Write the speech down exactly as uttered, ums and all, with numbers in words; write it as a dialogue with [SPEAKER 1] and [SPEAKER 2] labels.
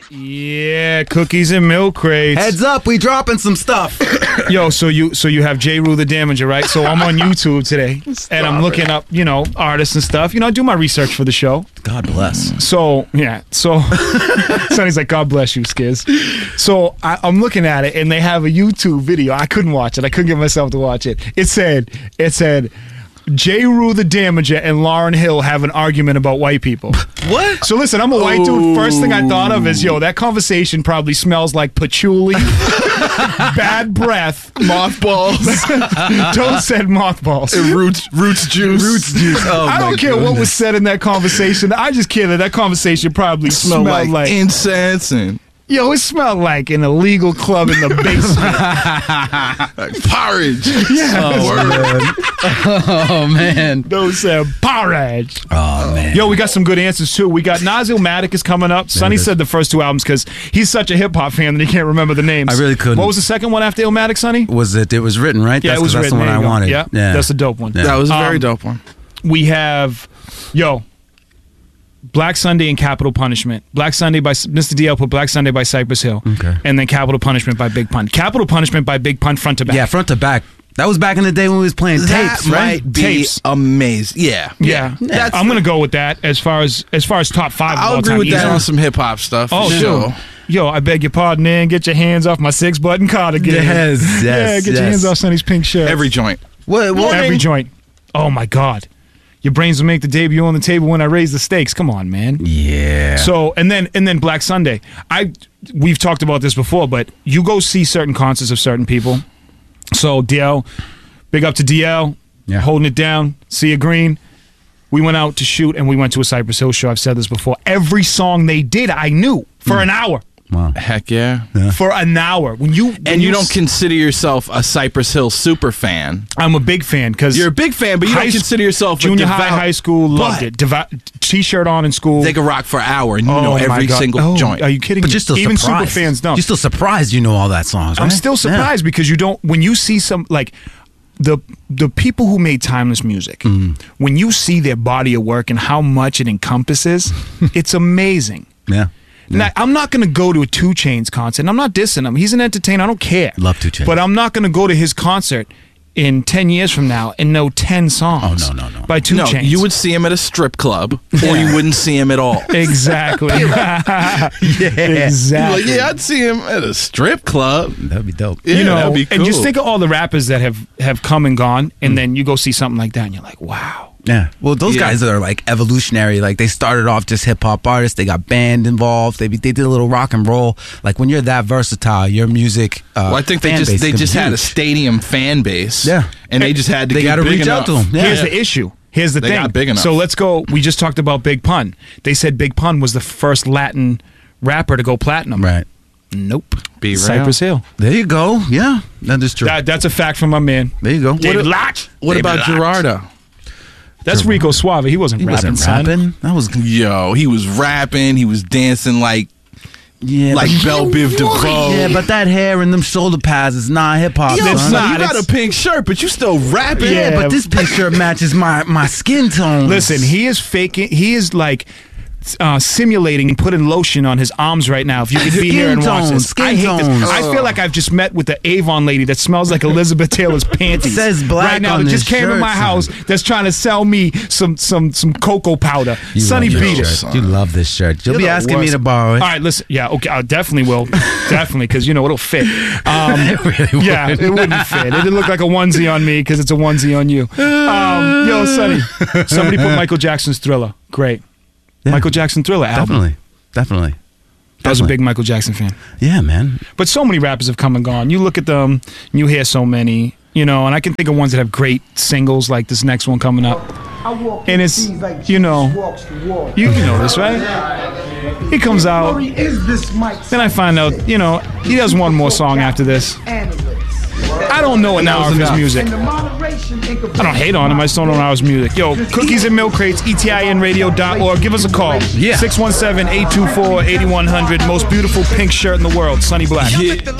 [SPEAKER 1] Yeah, cookies and milk crates.
[SPEAKER 2] Heads up, we dropping some stuff.
[SPEAKER 1] Yo, so you so you have J. Rue the Damager, right? So I'm on YouTube today, and I'm looking up, you know, artists and stuff. You know, I do my research for the show.
[SPEAKER 2] God bless.
[SPEAKER 1] So, yeah, so Sonny's like, God bless you, Skiz. So I, I'm looking at it, and they have a YouTube video. I couldn't watch it. I couldn't get myself to watch it. It said, it said, J. Rue the Damager and Lauryn Hill have an argument about white people.
[SPEAKER 3] What?
[SPEAKER 1] So listen, I'm a white dude. First thing I thought of is, yo, that conversation probably smells like patchouli, bad breath,
[SPEAKER 3] mothballs.
[SPEAKER 1] Don't said mothballs.
[SPEAKER 3] And roots, roots juice.
[SPEAKER 2] Roots juice. Oh,
[SPEAKER 1] I don't
[SPEAKER 2] my
[SPEAKER 1] care
[SPEAKER 2] goodness.
[SPEAKER 1] what was said in that conversation. I just care that that conversation probably
[SPEAKER 3] Smell
[SPEAKER 1] smelled
[SPEAKER 3] like,
[SPEAKER 1] like,
[SPEAKER 3] incense and
[SPEAKER 1] yo, it smelled like an illegal club in the basement.
[SPEAKER 3] like porridge.
[SPEAKER 1] Yeah.
[SPEAKER 2] Oh, man. Oh, man.
[SPEAKER 1] Those uh, porridge.
[SPEAKER 2] Oh, man.
[SPEAKER 1] Yo, we got some good answers, too. We got Nas Illmatic is coming up. Sonny said the first two albums because he's such a hip-hop fan that he can't remember the names.
[SPEAKER 2] I really couldn't.
[SPEAKER 1] What was the second one after Illmatic, Sonny?
[SPEAKER 2] Was it? It was written, right?
[SPEAKER 1] Yeah,
[SPEAKER 2] that's,
[SPEAKER 1] it was
[SPEAKER 2] that's
[SPEAKER 1] written.
[SPEAKER 2] the one
[SPEAKER 1] There
[SPEAKER 2] I
[SPEAKER 1] you go.
[SPEAKER 2] wanted.
[SPEAKER 1] Yeah,
[SPEAKER 2] yeah.
[SPEAKER 1] that's a dope one.
[SPEAKER 2] Yeah.
[SPEAKER 3] That was a very
[SPEAKER 1] Um,
[SPEAKER 3] dope one.
[SPEAKER 1] We have, yo, Black Sunday and Capital Punishment. Black Sunday by Mister D L put Black Sunday by Cypress Hill.
[SPEAKER 2] Okay.
[SPEAKER 1] And then Capital Punishment by Big Pun. Capital Punishment by Big Pun front to back.
[SPEAKER 2] Yeah, front to back. That was back in the day when we was playing
[SPEAKER 3] That
[SPEAKER 2] tapes, right?
[SPEAKER 3] might be
[SPEAKER 1] Tapes.
[SPEAKER 3] amazing. Yeah.
[SPEAKER 1] Yeah.
[SPEAKER 3] That's
[SPEAKER 1] I'm going to go with that as far as as far as top five of
[SPEAKER 3] I'll
[SPEAKER 1] all
[SPEAKER 3] agree
[SPEAKER 1] time.
[SPEAKER 3] with that
[SPEAKER 1] Easily.
[SPEAKER 3] on some hip hop stuff.
[SPEAKER 1] Oh,
[SPEAKER 3] for
[SPEAKER 1] sure.
[SPEAKER 3] sure.
[SPEAKER 1] Yo, I beg your pardon, man. Get your hands off my six button cardigan.
[SPEAKER 2] Yes, yes,
[SPEAKER 1] Yeah, get your
[SPEAKER 2] yes.
[SPEAKER 1] hands off Sonny's pink shirt.
[SPEAKER 3] Every joint.
[SPEAKER 2] What, what,
[SPEAKER 1] Every joint. Oh, my God. Your brains will make the debut on the table when I raise the stakes. Come on, man.
[SPEAKER 2] Yeah.
[SPEAKER 1] So and then and then Black Sunday. I we've talked about this before, but you go see certain concerts of certain people. So D L, big up to D L,
[SPEAKER 2] Yeah.
[SPEAKER 1] holding it down. Sia Green. We went out to shoot and we went to a Cypress Hill show. I've said this before. Every song they did, I knew for an hour.
[SPEAKER 2] Wow.
[SPEAKER 3] Heck yeah.
[SPEAKER 1] For an hour. When you when
[SPEAKER 3] And you don't
[SPEAKER 1] s-
[SPEAKER 3] consider yourself a Cypress Hill super fan.
[SPEAKER 1] I'm a big fan because
[SPEAKER 3] You're a big fan, but you
[SPEAKER 1] High
[SPEAKER 3] don't
[SPEAKER 1] sc-
[SPEAKER 3] consider yourself a
[SPEAKER 1] junior high,
[SPEAKER 3] devout-
[SPEAKER 1] high school, loved
[SPEAKER 3] But
[SPEAKER 1] it. Devout, t-shirt on in school.
[SPEAKER 3] They can rock for an hour and you
[SPEAKER 1] Oh
[SPEAKER 3] know
[SPEAKER 1] my
[SPEAKER 3] every
[SPEAKER 1] God.
[SPEAKER 3] single
[SPEAKER 1] Oh,
[SPEAKER 3] joint.
[SPEAKER 1] Are you kidding
[SPEAKER 2] But
[SPEAKER 1] me?
[SPEAKER 2] you're still
[SPEAKER 1] Even
[SPEAKER 2] surprised.
[SPEAKER 1] super fans don't.
[SPEAKER 2] You're still surprised you know all that songs, right?
[SPEAKER 1] I'm still surprised because you don't. When you see some like the the people who made timeless music, when you see their body of work and how much it encompasses, it's amazing.
[SPEAKER 2] Yeah. yeah.
[SPEAKER 1] Now, I'm not going to go to a two Chainz concert. And I'm not dissing him. He's an entertainer. I don't care.
[SPEAKER 2] Love two Chainz.
[SPEAKER 1] But I'm not going to go to his concert in ten years from now and know ten songs.
[SPEAKER 2] Oh, no, no, no.
[SPEAKER 1] By two
[SPEAKER 3] no,
[SPEAKER 1] Chainz.
[SPEAKER 3] you would see him at a strip club, or you wouldn't see him at all.
[SPEAKER 1] Exactly.
[SPEAKER 2] Yeah.
[SPEAKER 3] You're
[SPEAKER 1] Exactly.
[SPEAKER 3] like, yeah, I'd see him at a strip club.
[SPEAKER 2] That'd be dope.
[SPEAKER 3] Yeah,
[SPEAKER 1] you know,
[SPEAKER 3] that'd be cool.
[SPEAKER 1] and just think of all the rappers that have have come and gone, and then you go see something like that, and you're like, wow.
[SPEAKER 2] Yeah. Well, those
[SPEAKER 3] Yeah.
[SPEAKER 2] guys are like evolutionary. Like they started off just hip hop artists. They got band involved. They they did a little rock and roll. Like when you're that versatile, your music. Uh,
[SPEAKER 3] Well, I think they
[SPEAKER 2] fan
[SPEAKER 3] just
[SPEAKER 2] base
[SPEAKER 3] they
[SPEAKER 2] can
[SPEAKER 3] just
[SPEAKER 2] be
[SPEAKER 3] had a
[SPEAKER 2] huge.
[SPEAKER 3] stadium fan base.
[SPEAKER 2] Yeah.
[SPEAKER 3] and they just had to
[SPEAKER 2] They
[SPEAKER 3] get
[SPEAKER 2] gotta
[SPEAKER 3] big
[SPEAKER 2] reach out
[SPEAKER 3] enough.
[SPEAKER 2] to 'em. Yeah.
[SPEAKER 1] Here's the issue. Here's the
[SPEAKER 3] They
[SPEAKER 1] thing.
[SPEAKER 3] got big enough.
[SPEAKER 1] So let's go. We just talked about Big Pun. They said Big Pun was the first Latin rapper to go platinum.
[SPEAKER 2] Right.
[SPEAKER 1] Nope.
[SPEAKER 3] Be real.
[SPEAKER 1] Cypress Hill.
[SPEAKER 2] There you go. Yeah, that is true.
[SPEAKER 1] That, that's a fact from my man.
[SPEAKER 2] there you go.
[SPEAKER 1] David
[SPEAKER 2] What,
[SPEAKER 1] Lott.
[SPEAKER 3] What
[SPEAKER 2] David
[SPEAKER 3] about
[SPEAKER 2] Lott.
[SPEAKER 3] Gerardo?
[SPEAKER 1] That's Rico Suave. He wasn't
[SPEAKER 2] he
[SPEAKER 1] rapping,
[SPEAKER 2] wasn't
[SPEAKER 1] son.
[SPEAKER 2] rapping. That was
[SPEAKER 3] Yo, he was rapping. He was dancing like
[SPEAKER 2] yeah,
[SPEAKER 3] like
[SPEAKER 2] but-
[SPEAKER 3] Belle Biv DeVoe.
[SPEAKER 2] Yeah, but that hair and them shoulder pads is not hip hop.
[SPEAKER 3] Yo,
[SPEAKER 1] It's
[SPEAKER 3] son,
[SPEAKER 1] not.
[SPEAKER 3] you got
[SPEAKER 1] It's-
[SPEAKER 3] a pink shirt, but you still rapping.
[SPEAKER 2] Yeah,
[SPEAKER 1] Yeah.
[SPEAKER 2] but this picture matches my my skin tone.
[SPEAKER 1] Listen, he is faking. He is like uh, simulating and putting lotion on his arms right now. If you could be
[SPEAKER 2] Skin
[SPEAKER 1] here and watch
[SPEAKER 2] tones,
[SPEAKER 1] this,
[SPEAKER 2] skin
[SPEAKER 1] I hate this.
[SPEAKER 2] tones.
[SPEAKER 1] I feel like I've just met with the Avon lady that smells like Elizabeth Taylor's panties.
[SPEAKER 2] Says black
[SPEAKER 1] right now.
[SPEAKER 2] on
[SPEAKER 1] That just
[SPEAKER 2] his
[SPEAKER 1] came in
[SPEAKER 2] shirt,
[SPEAKER 1] my
[SPEAKER 2] son.
[SPEAKER 1] house. That's trying to sell me some some some cocoa powder.
[SPEAKER 2] You
[SPEAKER 1] Sonny
[SPEAKER 2] love this
[SPEAKER 1] beat it.
[SPEAKER 2] shirt. You love this shirt. You'll
[SPEAKER 3] You're
[SPEAKER 2] be
[SPEAKER 3] the
[SPEAKER 2] asking me
[SPEAKER 3] worst.
[SPEAKER 2] to borrow it.
[SPEAKER 1] All right, listen. Yeah, okay, I definitely will. Definitely, because you know it'll fit. Um,
[SPEAKER 2] It really
[SPEAKER 1] yeah,
[SPEAKER 2] would.
[SPEAKER 1] it wouldn't fit. It didn't look like a onesie on me because it's a onesie on you. Um, yo, Sonny, somebody put Michael Jackson's Thriller. Great.
[SPEAKER 2] Yeah.
[SPEAKER 1] Michael Jackson Thriller album.
[SPEAKER 2] Definitely, definitely.
[SPEAKER 1] I was a
[SPEAKER 2] Definitely.
[SPEAKER 1] big Michael Jackson fan.
[SPEAKER 2] Yeah, man.
[SPEAKER 1] But so many rappers have come and gone. You look at them, and you hear so many, you know, and I can think of ones that have great singles like this next one coming up. And it's, you know, you, you know this, right? He comes out, then I find out, you know, he does one more song after this. I don't know an hour of his music. I don't hate on him. I just don't know an hour's music. Yo, Cookies and Milk Crates, E T I N radio dot org. Give us a call.
[SPEAKER 2] Yeah.
[SPEAKER 1] six one seven, eight two four, eight one zero zero. Most beautiful pink shirt in the world, Sonny Black.
[SPEAKER 3] Yeah.